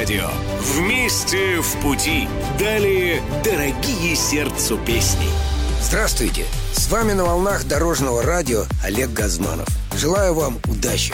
радио. Вместе в пути. Далее дорогие сердцу песни. Здравствуйте! С вами на волнах Дорожного радио Олег Газманов. Желаю вам удачи!